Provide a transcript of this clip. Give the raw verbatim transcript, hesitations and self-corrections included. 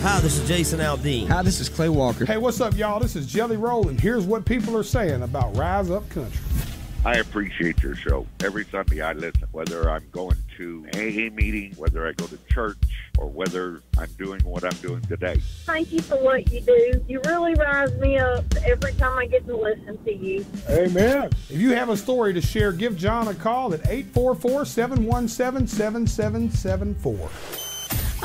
Hi, this is Jason Aldean. Hi, this is Clay Walker. Hey, what's up, y'all? This is Jelly Roll, and here's what people are saying about Rise Up Country. I appreciate your show. Every Sunday I listen, whether I'm going to A A meeting, whether I go to church, or whether I'm doing what I'm doing today. Thank you for what you do. You really rise me up every time I get to listen to you. Amen. If you have a story to share, give John a call at eight four four, seven one seven, seven seven seven four.